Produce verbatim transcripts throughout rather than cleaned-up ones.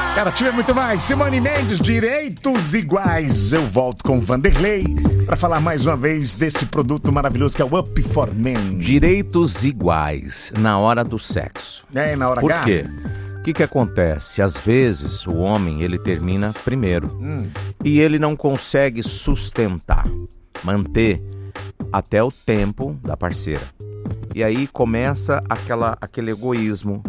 Cara, tive muito mais. Simone Mendes, Direitos Iguais. Eu volto com o Vanderlei para falar mais uma vez desse produto maravilhoso que é o Up for Men. Direitos iguais na hora do sexo. É, na hora Por H? quê? O que que acontece? Às vezes o homem ele termina primeiro hum. e ele não consegue sustentar, manter até o tempo da parceira. E aí começa aquela, aquele egoísmo.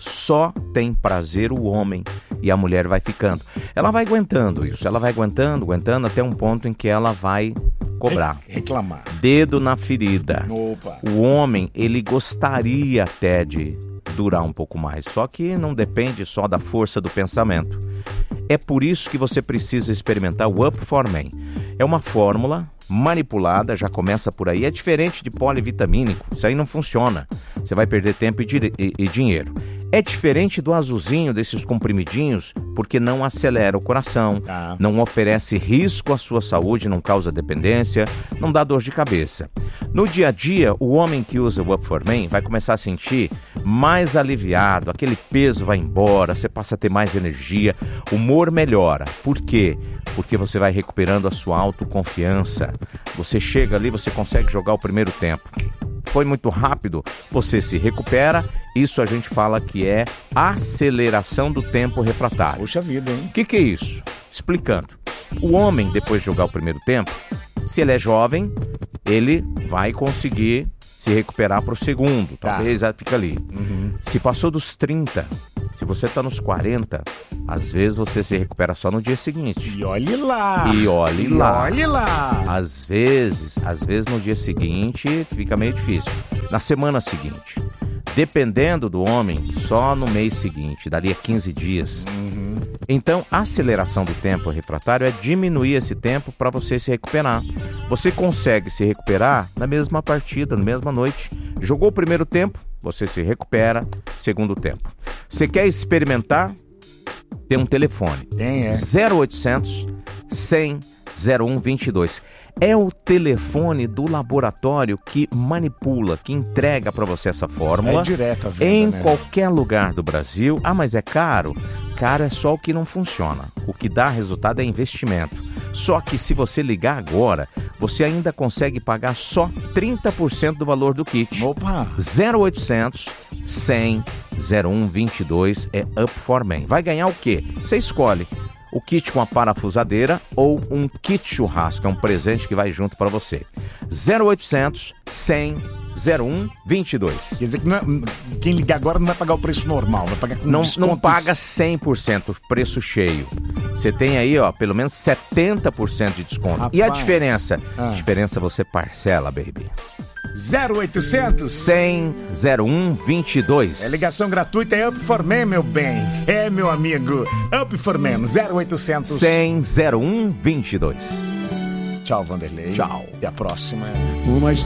Só tem prazer o homem e a mulher vai ficando. Ela vai aguentando isso, ela vai aguentando, aguentando até um ponto em que ela vai cobrar. Reclamar. Dedo na ferida. Opa. O homem, ele gostaria até de durar um pouco mais, só que não depende só da força do pensamento. É por isso que você precisa experimentar o Up for Men. É uma fórmula manipulada, já começa por aí. É diferente de polivitamínico, isso aí não funciona. Você vai perder tempo e, di- e, e dinheiro. É diferente do azulzinho, desses comprimidinhos, porque não acelera o coração, ah. não oferece risco à sua saúde, não causa dependência, não dá dor de cabeça. No dia a dia, o homem que usa o Up for Men vai começar a sentir mais aliviado, aquele peso vai embora, você passa a ter mais energia, o humor melhora. Por quê? Porque você vai recuperando a sua autoconfiança. Você chega ali, você consegue jogar o primeiro tempo. Foi muito rápido, você se recupera. Isso a gente fala que é aceleração do tempo refratário. Puxa vida, hein? O que, que é isso? Explicando. O homem, depois de jogar o primeiro tempo, se ele é jovem, ele vai conseguir se recuperar para o segundo. Talvez tá. fica ali. Uhum. Se passou dos trinta, se você está nos quarenta, às vezes você se recupera só no dia seguinte. E olhe lá! E olhe e lá! olhe lá! Às vezes, às vezes no dia seguinte fica meio difícil. Na semana seguinte. Dependendo do homem, só no mês seguinte, daria quinze dias. Uhum. Então, a aceleração do tempo refratário é diminuir esse tempo para você se recuperar. Você consegue se recuperar na mesma partida, na mesma noite. Jogou o primeiro tempo, você se recupera, segundo tempo. Você quer experimentar? Tem um telefone. Tem, é. zero oitocentos, cem, zero um vinte e dois. É o telefone do laboratório que manipula, que entrega para você essa fórmula. É direto a venda, em né? qualquer lugar do Brasil. Ah, mas é caro? Caro é só o que não funciona. O que dá resultado é investimento. Só que se você ligar agora, você ainda consegue pagar só trinta por cento do valor do kit. Opa! zero oitocentos, cem, zero um vinte e dois é Up for Men. Vai ganhar o quê? Você escolhe. O kit com a parafusadeira ou um kit churrasco, é um presente que vai junto para você. zero oitocentos, cem, zero um vinte e dois. Quer dizer que não é, quem ligar agora não vai pagar o preço normal, vai pagar com não, descontos. não paga cem por cento preço cheio. Você tem aí, ó, pelo menos setenta por cento de desconto. Rapaz. E a diferença? Ah. A diferença você parcela, baby. zero oitocentos, cem, zero um vinte e dois. É ligação gratuita, é Up for Men, meu bem. É, meu amigo. Up for Men, zero oitocentos, cem, zero um vinte e dois. Tchau, Vanderlei. Tchau. Até a próxima. Uma